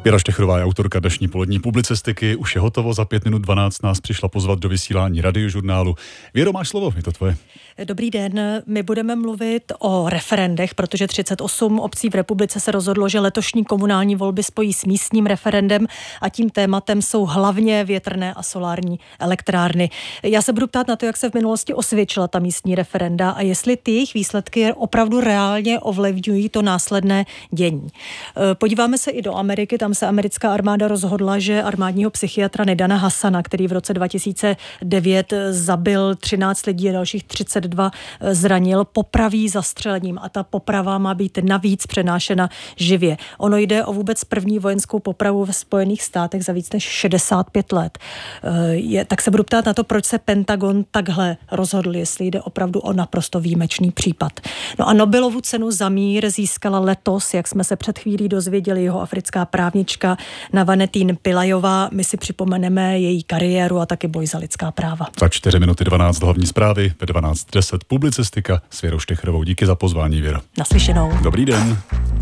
Věra Štechrová je autorka dnešní polední publicistiky. Už je hotovo, za 5 minut 12 nás přišla pozvat do vysílání Radiožurnálu. Věro, máš slovo, je to tvoje. Dobrý den, my budeme mluvit o referendech, protože 38 obcí v republice se rozhodlo, že letošní komunální volby spojí s místním referendem a tím tématem jsou hlavně větrné a solární elektrárny. Já se budu ptát na to, jak se v minulosti osvědčila ta místní referenda a jestli ty jejich výsledky opravdu reálně ovlivňují to následné dění. Podíváme se i do Ameriky, tam se americká armáda rozhodla, že armádního psychiatra Nedana Hasana, který v roce 2009 zabil 13 lidí a dalších 32 zranil, popraví zastřelením a ta poprava má být navíc přenášena živě. Ono jde o vůbec první vojenskou popravu ve Spojených státech za víc než 65 let. Tak se budu ptát na to, proč se Pentagon takhle rozhodl, jestli jde opravdu o naprosto výjimečný případ. No a Nobelovu cenu za mír získala letos, jak jsme se před chvílí dozvěděli, jeho africká právnička Navaneteen Pillajová. My si připomeneme její kariéru a taky boj za lidská práva. Za 4 minuty 12 hlavní zprávy, ve 12:10 publicistika s Věrou Štechrovou. Díky za pozvání, Věro. Naslyšenou. Dobrý den.